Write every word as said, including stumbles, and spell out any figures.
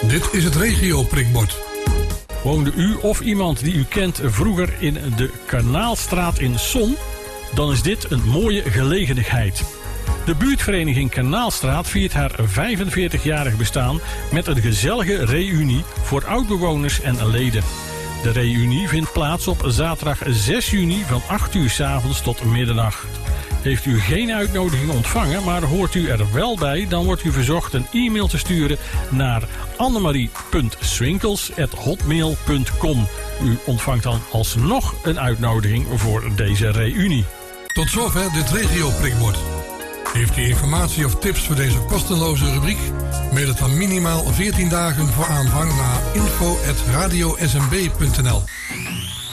Dit is het regio-prikbord. Woonde u of iemand die u kent vroeger in de Kanaalstraat in Son? Dan is dit een mooie gelegenheid. De buurtvereniging Kanaalstraat viert haar vijfenveertigjarig bestaan met een gezellige reunie voor oudbewoners en leden. De reunie vindt plaats op zaterdag zes juni van acht uur 's avonds tot middernacht. Heeft u geen uitnodiging ontvangen, maar hoort u er wel bij, dan wordt u verzocht een e-mail te sturen naar annemarie punt swinkels apenstaartje hotmail punt com. U ontvangt dan alsnog een uitnodiging voor deze reunie. Tot zover dit regio-prikbord. Heeft u informatie of tips voor deze kostenloze rubriek? Mail het dan minimaal veertien dagen voor aanvang naar info at radio s m b punt n l.